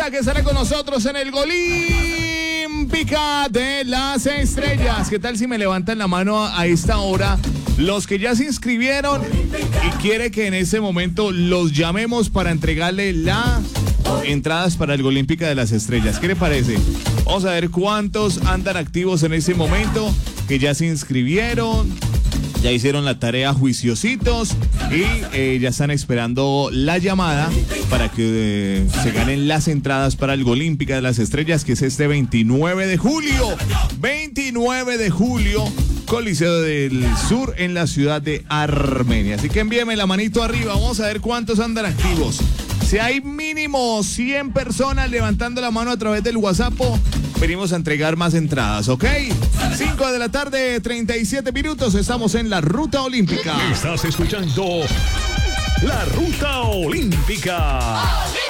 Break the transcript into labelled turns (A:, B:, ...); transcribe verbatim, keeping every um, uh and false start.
A: Vanessa, que estará con nosotros en el Golímpica de las Estrellas. ¿Qué tal si me levantan la mano a esta hora los que ya se inscribieron y quiere que en ese momento los llamemos para entregarle las entradas para el Golímpica de las Estrellas? ¿Qué le parece? Vamos a ver cuántos andan activos en ese momento, que ya se inscribieron, ya hicieron la tarea juiciositos y eh, ya están esperando la llamada para que eh, se ganen las entradas para el Golímpica de las Estrellas, que es este veintinueve de julio. veintinueve de julio, Coliseo del Sur en la ciudad de Armenia. Así que envíeme la manito arriba, vamos a ver cuántos andan activos. Si hay mínimo cien personas levantando la mano a través del WhatsApp, venimos a entregar más entradas, ¿ok? cinco de la tarde, treinta y siete minutos, estamos en la Ruta Olímpica.
B: Estás escuchando la Ruta Olímpica.